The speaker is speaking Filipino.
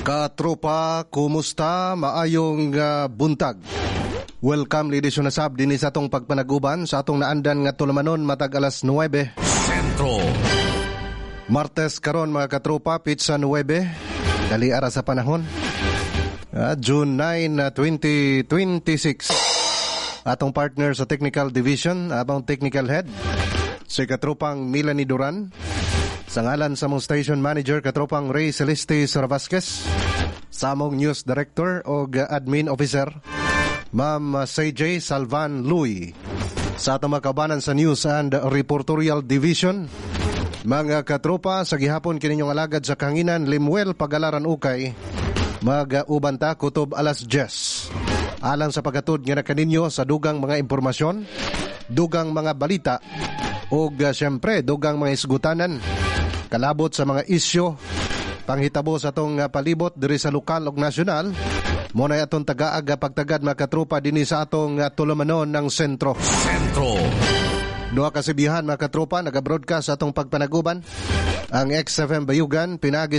Katropa, kumusta? Maayong buntag. Welcome ladies and sab din sa atong pagpanaguban sa atong naandan nga tulamanon matag alas 9 Sentro. Martes karon mga katropa, pizza 9 dali ara sa panahon. June 9, 2026. Atong partner sa Technical Division, abang Technical Head si katropang Melanie Duran. Sa ngalan sa mong Station Manager, katropang Ray Celeste Sarvasquez. Sa mong News Director o Admin Officer, Ma'am CJ Salvan Lui. Sa atong makabanan sa News and Reportorial Division, mga katropa, sa gihapon kininyong alagad sa Kanginan, Limuel Pagalaran Ukay, mag-ubanta kutob alas 10. Alang sa pagkatod nga na kaninyo sa dugang mga impormasyon, dugang mga balita, o siyempre dugang mga isgutanan, kalabot sa mga isyo, panghitabo sa atong palibot diri sa lokal o nasyonal, muna atong tagaag pagtagad mga katropa dinhi sa atong tulamanon ng Sentro. Duha ka sibihan mga katropa, nag-broadcast sa atong pagpanaguban. Ang XFM Bayugan, pinagi